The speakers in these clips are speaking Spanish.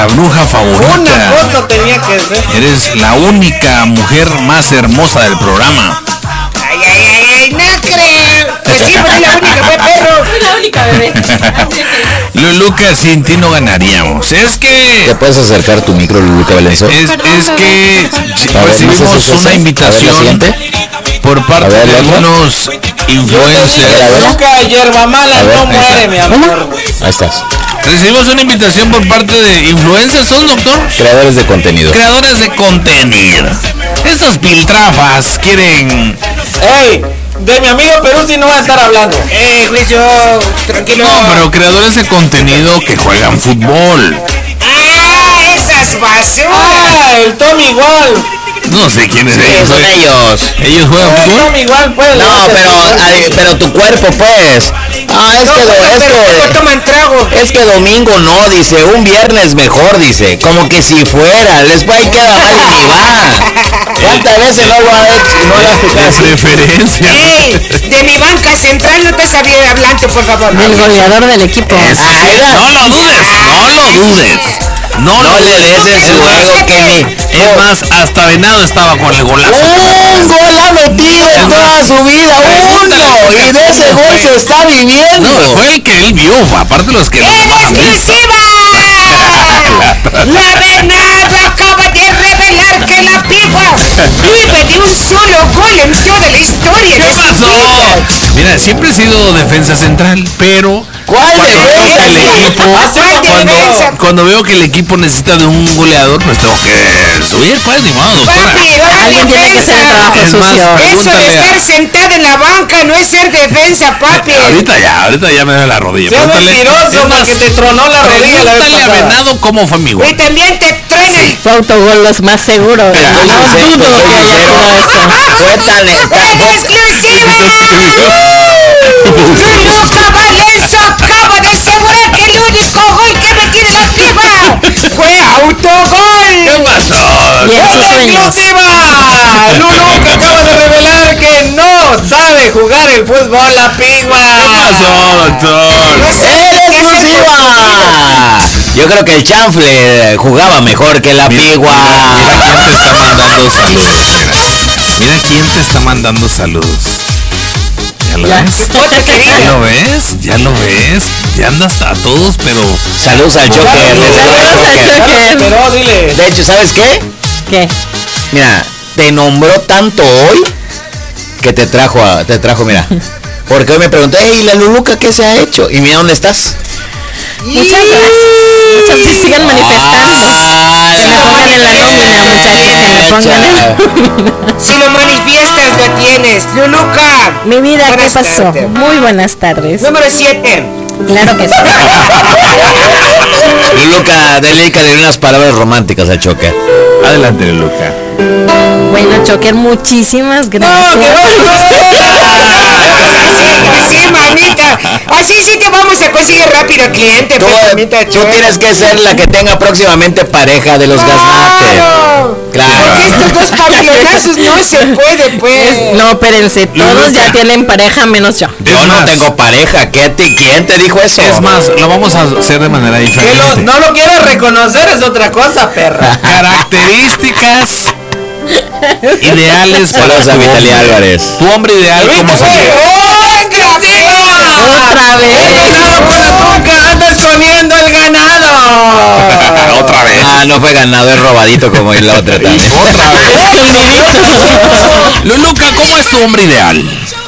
La bruja favorita. Una foto tenía que ser. Eres la única mujer más hermosa del programa. Ay, no creo. Pues sí, pero es la única, pues, perro. Soy la única, bebé. Luluca, sin ti no ganaríamos. Es que... ¿Te puedes acercar tu micro, Luluca Valenzo? Es que recibimos una invitación por parte de algunos influencers. Luluca, hierba mala no muere, mi amor. Ahí estás. Recibimos una invitación por parte de influencers, ¿son, doctor? Creadores de contenido. Creadores de contenido. Estos piltrafas quieren... ¡Ey! De mi amigo Peruzzi no va a estar hablando. Juicio, tranquilo. No, pero creadores de contenido que juegan fútbol. Ah, esas basuras. ¡Ah! El Tommy igual. No sé quiénes Sí, ellos. son ellos. ¿Ellos juegan El fútbol? Tommy igual, pues. No, pero tu cuerpo, pues. Ah, Toman trago. es que domingo no, dice, un viernes mejor, dice, como que si fuera, después ahí queda mal y ni va. ¿Cuántas veces no lo ha hecho? No lo ha explicado? De preferencia. Ey, de mi banca central no te sabía hablante, por favor. Del goleador del equipo. No lo dudes, no lo dudes. No No le des en su ego, Kenny. Es más, hasta Venado estaba con el golazo. Un gol ha metido en toda su vida, uno, y de ese gol se está viviendo. No, fue el que él vio, aparte los que... ¡En exclusiva! La Venado acaba de revelar que la pipa vive de un solo gol en toda la historia de su vida. Mira, siempre he sido defensa central, pero... ¿Cuál defensa? El equipo, cuando veo que el equipo necesita de un goleador, pues tengo que subir, pues, ni modo, doctora. Papi, Alguien tiene que hacer el trabajo Es más, sucio. eso de pregúntale estar sentado en la banca no es ser defensa, papi. ahorita ya me da la rodilla. Sea mentiroso, porque te tronó la rodilla la vez Pregúntale a pasada. Venado cómo fue mi gol. Y también te truena el... Fue autogol los más seguros. Estoy sincero. Fue tan... ¡En exclusiva! Luluca Valenzo acaba de asegurar que el único gol que metió la pipa fue autogol. ¿Qué pasó? Y en sus sueños. ¡Exclusiva! Luluca acaba de revelar que no sabe jugar el fútbol, la pigua. ¿Qué pasó, doctor? No sé ¡En qué hacer exclusiva! Yo creo que el chanfle jugaba mejor que la pigua. Mira quién te está mandando saludos. ¿Ya lo ves? ¿Ya lo ves? ¿Ya lo ves? Ya andas a todos, pero... Saludos al Joker. Saludos al Joker. Pero dile. De hecho, ¿sabes qué? ¿Qué? Mira, te nombró tanto hoy que te trajo, mira. Porque hoy me pregunté, hey, la Luluca, ¿qué se ha hecho? Y mira dónde estás. Muchas gracias. Muchas sí, sigan manifestando. Que me pongan en la nómina, muchachos. Que me pongan en la nómina. Si lo manifiestas, lo tienes. Luluca. Mi vida, ¿qué Buenas pasó? tardes. Muy buenas tardes. Número 7. Claro que sí. Luluca, dedícale unas palabras románticas al Choker. Adelante, Luluca. Bueno, Choker, muchísimas gracias. Sí, mamita. Así sí te vamos a conseguir rápido cliente, Tú, pues, mamita. tú tienes que ser la que tenga próximamente pareja de los gaznates. Claro. Porque estos dos papilonazos no se puede, pues. No, espérense, todos ya tienen pareja menos yo. Yo no tengo pareja. ¿Quién te dijo eso? Es más, lo vamos a hacer de manera Que diferente. no lo quiero reconocer es otra cosa, perra. Características ideales para Saludos a tu Vitaly hombre. Álvarez. Tu hombre ideal, ¿cómo sería? Otra vez. ¡Ganado por la tuca! ¡Anda escondiendo el ganado! Otra vez. Ah, no fue ganado, es robadito como el otro también. Otra vez. Luluca, ¿cómo es tu hombre ideal?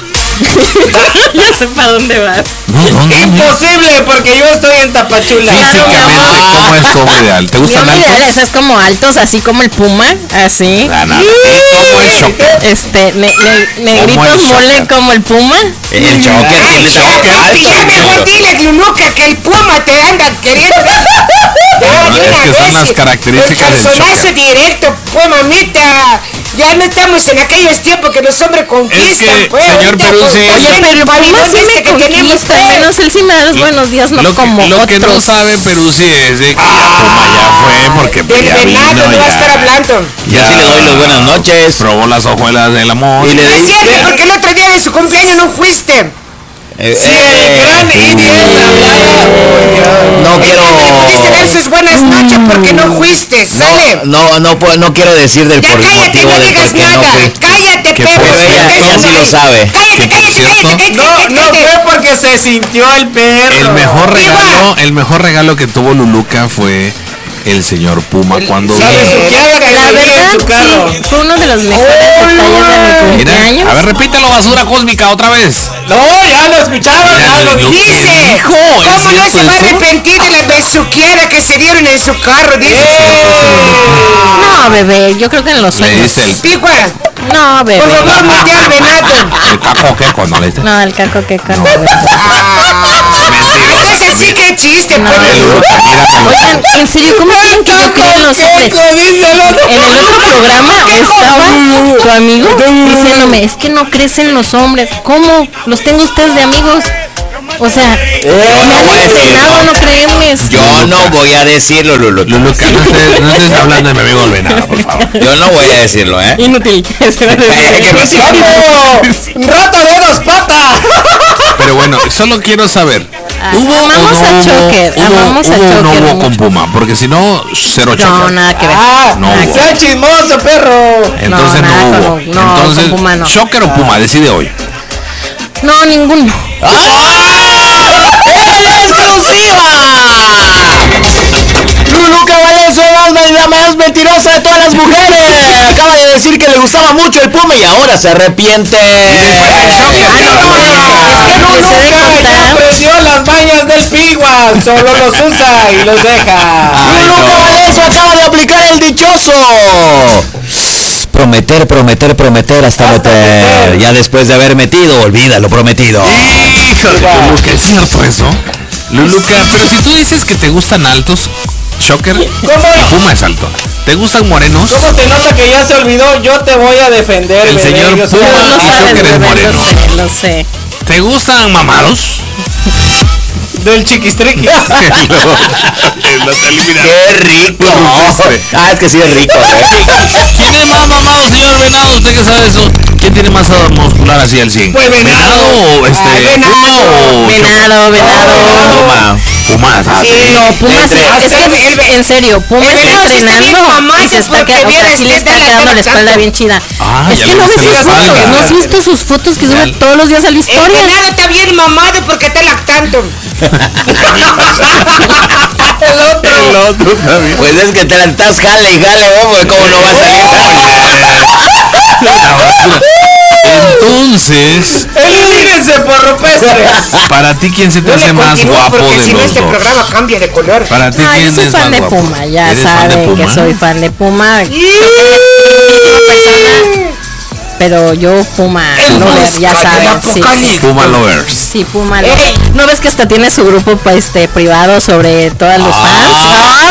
Ya sé para dónde vas. Imposible, porque yo estoy en Tapachula. Físicamente, ¿cómo es tu hombre ideal? ¿Te Mi gustan hombre ideal altos? es como altos, así como el puma, así. Nada. ¿Y cómo es Choker? Negritos, el mole Choker? como el puma. El Choker tiene Ya mejor dile, Luluca, que el puma te anda queriendo. No, es que son las características del El calzonazo directo, pues, mamita. Ya no estamos en aquellos tiempos que los hombres conquistan, Es que, pues. señor ahorita, Peruzzi, pues, Oye, pero el puma sí me que tenemos, conquista, pues. menos él sí me da los buenos días, no como lo que no otros. sabe Peruzzi es de que Puma ya fue porque Del ya vino, venado no va a estar hablando. Yo sí le doy las buenas noches. probó las hojuelas del amor. Y le No es digo, cierto, porque el otro día de su cumpleaños no fuiste. Sí, el gran Idiel hablaba. No quiero. Pudiste dar sus buenas noches porque no fuiste, ¿sale? No quiero decir del Ya por cállate, motivo no de digas por qué no nada. fui. Cállate, Que perro. por Ella sí lo sabe. Cállate. No fue porque se sintió el perro. El mejor regalo que tuvo Luluca fue el señor Puma cuando La besuqueada que La venía en su verdad, carro. sí, fue uno de los mejores detalles de mi Mira, cumpleaños. a ver, repítelo, basura cósmica, otra vez. No, ya lo escucharon, ya lo Dice, Hijo, ¿cómo ¿es no cierto se va a eso? arrepentir de la besuqueada que se dieron en su carro? Dice, No, bebé, yo creo que en los Le sueños. dice Pigua, No, bebé. por favor, no seas venado. el caco que cuando le dice. No, el caco que con Entonces sí que chiste, No. pues. Luluca, mira, Oigan, en serio, ¿cómo creen que lo creen los hombres? En el otro programa estaba tu amigo diciéndome, es que no crecen los hombres. ¿Cómo? Los tengo ustedes de amigos. O sea, me han enseñado, no creerles. Yo no voy a decirlo, Lulu. Luluca, no estés hablando de mi amigo el venado, por favor. Yo no voy a decirlo, ¿eh? Inútil. ¿Qué pasó? ¡Rato de dos patas! Pero bueno, solo quiero saber. Amamos a Choker, amamos a ¿Hubo o no Choker hubo mucho. con Puma? Porque si no, cero No, Choker. nada que ver. No hubo. ¡Sea chismoso, perro! Entonces No, no, nada hubo. con- no, Entonces, con Puma no. Choker o Puma, decide hoy. No, ninguno. Luluca Valencia es la más mentirosa de todas las mujeres. Acaba de decir que le gustaba mucho el Puma y ahora se arrepiente. Empecé de Ya contar. aprendió las mañas del Pigua, solo los usa y los deja. Luluca Valencia acaba de aplicar el dichoso. Prometer hasta meter. Ya después de haber metido, olvida lo prometido. Híjole, Luluca, ¿es cierto eso? Luluca, pero si tú dices que te gustan altos, Choker y Puma es alto. ¿Te gustan morenos? ¿Cómo te nota que ya se olvidó? Yo te voy a defender, El bebé, señor yo soy- Puma. No y sabes, Choker es bebé, moreno. lo sé. ¿Te gustan mamados? Del chiquistriqui. Los eliminaron. ¡Qué rico! Es que sí es rico, ¿Quién es más mamado, señor Venado? ¿Usted qué sabe eso? ¿Quién tiene más muscular así al 100? Pues Venado. o Puma o Venado. Puma. Puma, Sí, no, Puma sí. Es que, en serio, Puma está Venado sí está bien entrenando mamado y se está porque quedando, o sea, vieras sí le que está es de la quedando la espalda tanto. bien chida. Ah, Es ya que le no ves gusta sus la fotos, espalda. no has visto sus fotos que sube todos los días al El historia. venado está bien mamado porque está lactando. El otro también. Pues es que te la estás jale y jale, hombre, ¿cómo no vas a ir? Entonces, Elimínense por rupestres. para ti, ¿quién se te No hace le más continúo guapo porque de si no los este dos? programa cambia de color. Para ti, Ah, yo ¿quién soy es más fan de guapo? Puma, ya ¿Eres fan de saben que Puma? soy fan de Puma. Persona, pero yo Puma, lovers, ya saben, sí. Puma Lovers. Sí, Puma. ¿No ves que hasta tiene su grupo privado sobre todos los fans?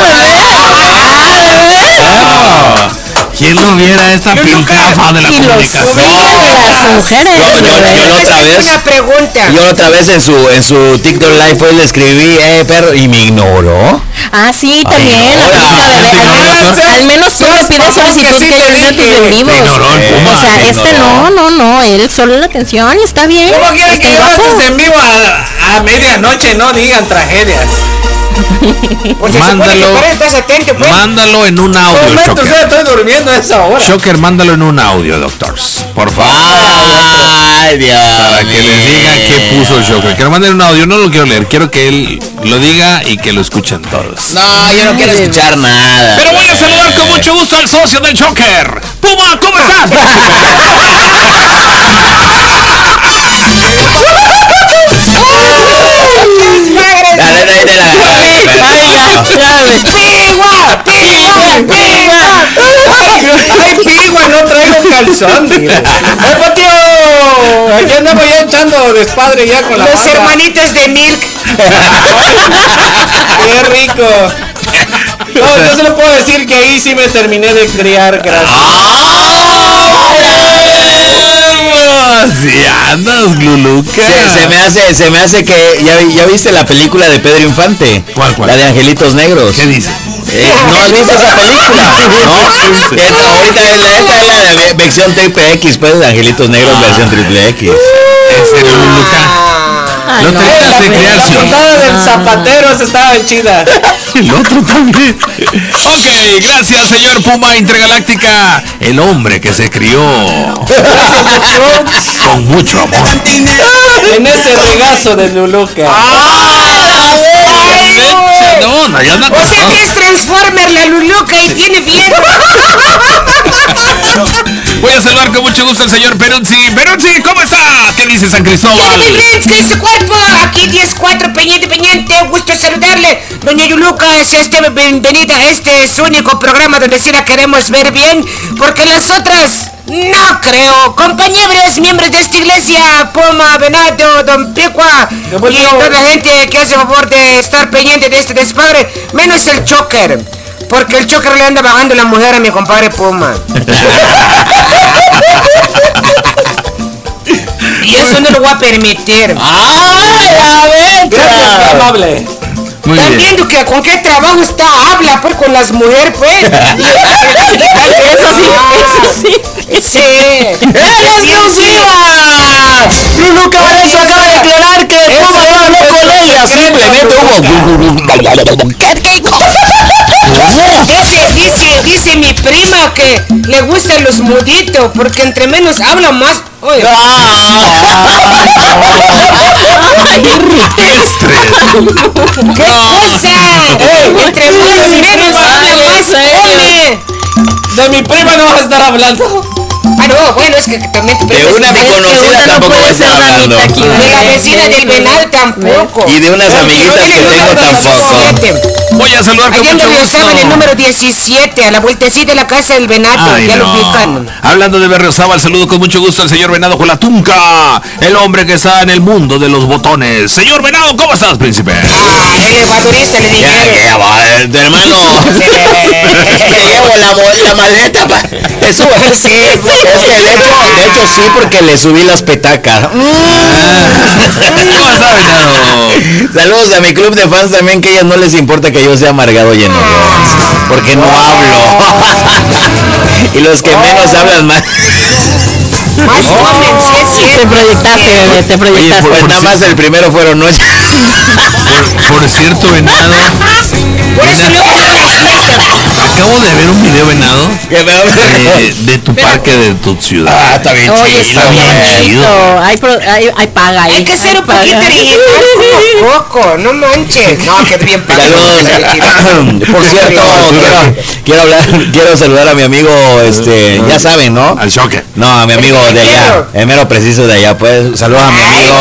¿Quién lo viera esta piltrafa de la Y los comunicación? siguen las mujeres. Yo bebé. la otra vez, Una pregunta. yo la otra vez en su TikTok Live pues le escribí, perro, y me ignoró. Ah, sí, también. no, aplica, bebé. ¿te ignoró? Al menos tú me pides solicitud que yo entre tus en vivos. Te ignoró el Puma. O sea, te este ignoró. no, él solo la atención y está bien. ¿Cómo quieren Está que yo guapo. estés en vivo a medianoche? No digan tragedias. Pues se supone que Mándalo. para estás atento, pues. Mándalo en un audio, Momento, Choker. estoy durmiendo a esa hora. Choker, mándalo en un audio, doctors. Por favor. Ay, Dios. Para que les diga qué puso el Choker. Que lo manden en un audio. No lo quiero leer. Quiero que él lo diga y que lo escuchen todos. No, yo no quiero escuchar nada. Pero voy a saludar con mucho gusto al socio del Choker. Puma, ¿cómo estás? ¡Ay, Pigua! No traigo calzón. ¡Epa, tío! Aquí andamos ya echando despadre ya con la Los banda. hermanitos de Milk. ¡Qué rico! No, yo solo puedo decir que ahí sí me terminé de criar, gracias. Si andas, Luluca. Se me hace que ya viste la película de Pedro Infante. ¿Cuál? La de Angelitos Negros. ¿Qué dice? ¿No has visto esa película? No, ¿qué dice? Ahorita esta es la de versión triple X, pues de Angelitos Negros versión triple X. ¿En serio, Luluca? Ay, no, Loteritas de La creación. portada del zapatero esa estaba chida. El otro también. Ok, gracias, señor Puma Intergaláctica. El hombre que se crió con mucho amor. En ese regazo de Luluca. No, ya anda O sea con que es Transformer la Luluca y tiene bien. Voy a saludar con mucho gusto al señor Peruzzi. Peruzzi, ¿cómo está? ¿Qué dice San Cristóbal? Bien, que su cuerpo, aquí 10-4, Peñete, gusto saludarle. Doña Luluca, bienvenida a este es su único programa donde sí la queremos ver bien, porque las otras no creo. Compañeros, miembros de esta iglesia, Puma, Venado, Don Picua, y toda la gente que hace favor de estar pendiente de este despadre, menos el Choker. Porque el Choker le anda bajando la mujer a mi compadre Puma. Y eso no lo voy a permitir. Gracias, qué amable. Muy Están bien. viendo que con qué trabajo está, habla pues con las mujeres pues. Eso sí. Sí. ¡Exclusiva! Luluca Valenzo acaba de aclarar que Puma no habló con ella, simplemente Dice mi prima que le gustan los muditos, porque entre menos habla más. Oye, ¿qué cosa? Entre más menos habla más. Ole. De mi prima no vas a estar hablando. Ah, no, bueno, es que también tu de prima una es- ni conocida tampoco puede está ser hablando. damita aquí, de la vecina del venal tampoco. Y de unas amiguitas que tengo tampoco. Voy a saludar con Allá en mucho gusto. Berriozábal, el número 17, a la vueltecita de la casa del Venato, Ay, ya lo no. ubican. Hablando de Berriozábal, saludo con mucho gusto al señor Venado con la tunca, el hombre que está en el mundo de los botones. Señor Venado, ¿cómo estás, príncipe? Ah, el ecuadorista le Ya, dijeron. ya va, hermano. Me llevo la maleta pa. Eso es que de hecho sí, porque le subí las petacas. ¿Cómo está, Venado? Saludos a mi club de fans también, que a ellas no les importa que yo sea amargado y enojón, porque no hablo. Y los que menos hablan más. Más comen, sí es Te cierto. proyectaste, bebé, te proyectaste. Pues nada más el primero fueron 8. Por cierto, Venado, Por eso luego no les cuesta. acabo de ver un video, Venado, de tu parque, de tu ciudad. Ah, está bien Oye, chido, está bien güey. chido. Hay paga ahí. Hay que ser un paga. poquito original como Coco, no manches. No, que bien padre. Saludos. Por cierto, quiero saludar a mi amigo, ya saben, ¿no? Al choque. No, a mi amigo de allá, el mero preciso de allá, pues, saludos a mi amigo.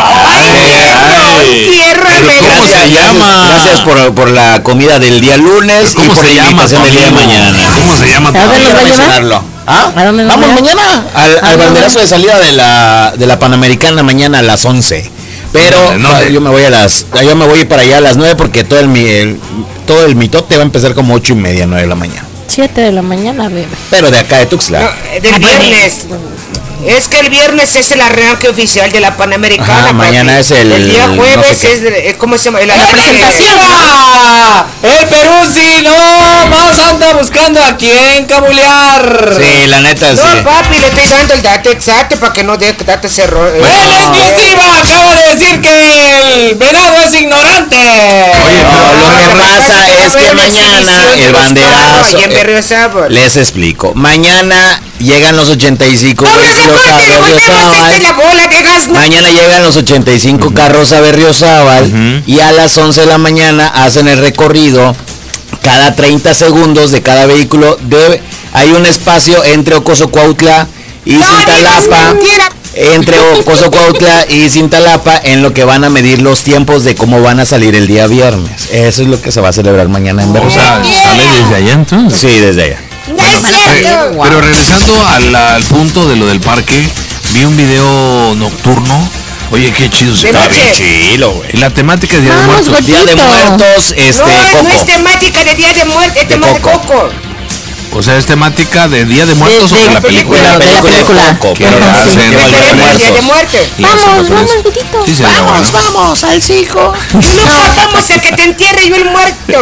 Tierra de ¿Cómo se llama? Gracias por la comida del día lunes y ¿Cómo por se la llama invitación tu del día de amigo? mañana. ¿Cómo se llama tu ¿A dónde amigo? nos va a llevar? Mencionarlo. ¿Ah? ¿A dónde nos Vamos va a llevar? mañana ¿A al dónde? banderazo de salida de la Panamericana mañana a las 11. Pero ¿Dónde? yo me voy para allá a las 9 porque todo el mitote va a empezar como 8:30, 9 de la mañana. 7 de la mañana, bebé. Pero de acá de Tuxtla. del viernes. Es que el viernes es el arranque oficial de la Panamericana. Ajá, mañana papi. es el día no jueves sé es ¿cómo se llama? La presentación. ¡Ah! El Peruzzi no más anda buscando a quién cabulear. Sí, la neta sí. No, papi, le estoy dando el dato exacto para que no dé dato ese error. En exclusiva acaba de decir que el Venado es ignorante. Oye, No, lo que pasa es que mañana el banderazo. Y en Berriozábal. Les explico. Mañana llegan los 85 ¡Vámonos de carros corte! a ¡Volvemos! ¡Esta es Berriozábal. la bola de gas! ¡No! Mañana llegan los 85 carros a Berriozábal y a las 11 de la mañana hacen el recorrido. Cada 30 segundos de cada vehículo hay un espacio entre Ocosocuautla y Cintalapa. mentira! Entre Ocosocuautla y Cintalapa, en lo que van a medir los tiempos de cómo van a salir el día viernes. Eso es lo que se va a celebrar mañana en O Berriozábal. sea, sale desde allá entonces. Sí, desde allá. ¡No es cierto! Pero regresando al punto de lo del parque, vi un video nocturno. Oye, qué chido se De está. noche. Bien chilo, güey. Y la temática es Día de Vamos, Muertos. Día de Gordito. Muertos, No, no es Coco. temática de Día de Muerte, es De tema de Coco. Coco. O sea, es temática de Día de Muertos o de la película. De la película. Coco. Quiero Ajá, hablar sí, de Día de Día de Día de Muertos. Muerte. Vamos, Gordito. Sí, sería bueno. Vamos al circo. No, vamos a que te entierre yo el muerto.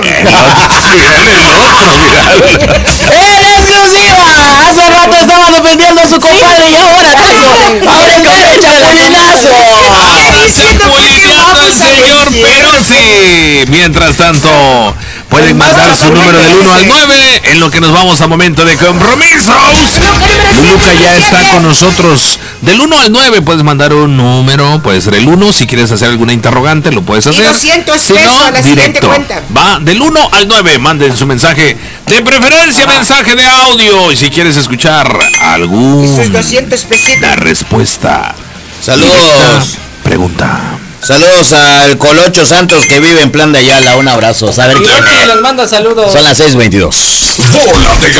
¡En exclusiva! Hace rato estaba defendiendo a su compadre y ahora está en derecho al gallinazo. diciendo por qué vamos a señor Perosi. Mientras tanto, pueden mandar su número del 1 al 9 en lo que nos vamos a momento de compromisos. Luca ya está con nosotros. Del 1 al 9 puedes mandar un número, puede ser el 1. Si quieres hacer alguna interrogante, lo puedes hacer. 200 si pesos no, a la siguiente directo. cuenta. Va del 1 al 9, manden su mensaje. De preferencia, mensaje de audio. Y si quieres escuchar algún Esos 200 pesitos. la respuesta. Saludos. Pregunta. Saludos al Colocho Santos que vive en Plan de Ayala. Un abrazo. A ver Y quién Rochi es. les manda saludos. Son las 6:22. Bola de